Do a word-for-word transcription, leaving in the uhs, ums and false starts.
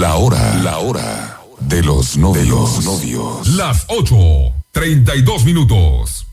La hora, la hora de los novios. De los novios. Las ocho, treinta y dos minutos.